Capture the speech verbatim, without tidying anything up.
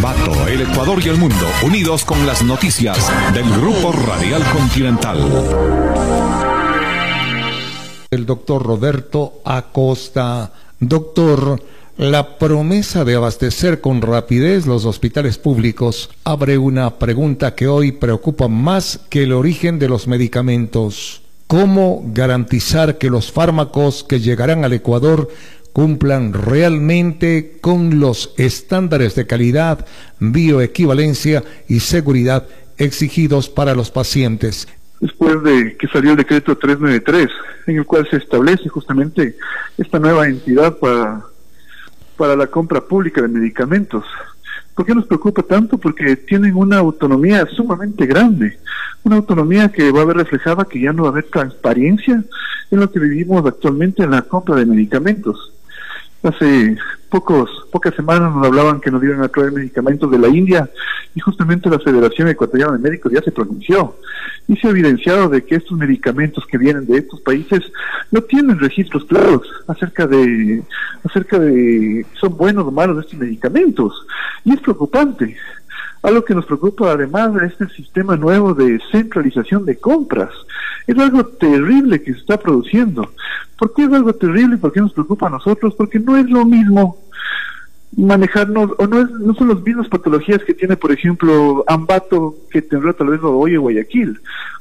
Ambato, el Ecuador y el mundo, unidos con las noticias del Grupo Radial Continental. El doctor Roberto Acosta. Doctor, la promesa de abastecer con rapidez los hospitales públicos abre una pregunta que hoy preocupa más que el origen de los medicamentos. ¿Cómo garantizar que los fármacos que llegarán al Ecuador cumplan realmente con los estándares de calidad, bioequivalencia y seguridad exigidos para los pacientes? Después de que salió el decreto trescientos noventa y tres, en el cual se establece justamente esta nueva entidad para, para la compra pública de medicamentos. ¿Por qué nos preocupa tanto? Porque tienen una autonomía sumamente grande, una autonomía que va a ver reflejada que ya no va a haber transparencia en lo que vivimos actualmente en la compra de medicamentos. Hace pocos, pocas semanas nos hablaban que nos iban a traer medicamentos de la India y justamente la Federación Ecuatoriana de Médicos ya se pronunció y se ha evidenciado de que estos medicamentos que vienen de estos países no tienen registros claros acerca de, acerca de si son buenos o malos estos medicamentos, y es preocupante. Algo que nos preocupa además de este sistema nuevo de centralización de compras. Es algo terrible que se está produciendo. ¿Por qué es algo terrible? ¿Por qué nos preocupa a nosotros? Porque no es lo mismo manejarnos, o no, es, no son las mismas patologías que tiene, por ejemplo, Ambato, que tendrá tal vez Oye Guayaquil.